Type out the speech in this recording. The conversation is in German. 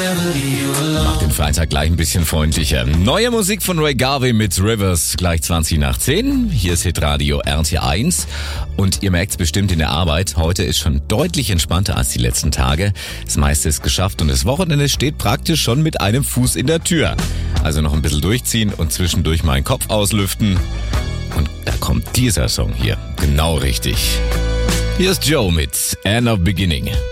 Macht den Freitag gleich ein bisschen freundlicher. Neue Musik von Ray Garvey mit Rivers, gleich 20 nach 10. Hier ist Hitradio RT1. Und ihr merkt es bestimmt in der Arbeit, heute ist schon deutlich entspannter als die letzten Tage. Das meiste ist geschafft und das Wochenende steht praktisch schon mit einem Fuß in der Tür. Also noch ein bisschen durchziehen und zwischendurch mal den Kopf auslüften. Und da kommt dieser Song hier. Genau richtig. Hier ist Joe mit End of Beginning.